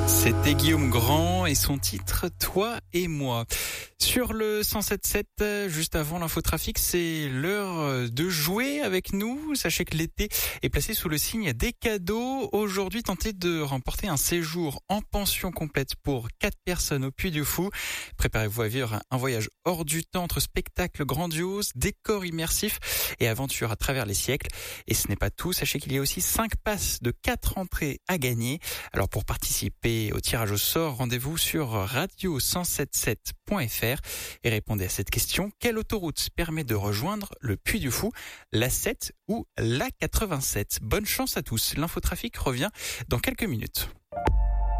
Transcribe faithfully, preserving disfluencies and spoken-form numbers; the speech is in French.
C'était Guillaume Grand et son titre « Toi et moi ». Sur le cent sept sept, juste avant l'infotrafic, c'est l'heure de jouer avec nous. Sachez que l'été est placé sous le signe des cadeaux. Aujourd'hui, tentez de remporter un séjour en pension complète pour quatre personnes au Puy du Fou. Préparez-vous à vivre un voyage hors du temps entre spectacles grandioses, décors immersifs et aventures à travers les siècles. Et ce n'est pas tout, sachez qu'il y a aussi cinq passes de quatre entrées à gagner. Alors pour participer au tirage au sort, rendez-vous sur radio cent soixante-dix-sept point f r et répondez à cette question. Quelle autoroute permet de rejoindre le Puy du Fou, la sept ou la quatre-vingt-sept? Bonne chance à tous. L'infotrafic revient dans quelques minutes.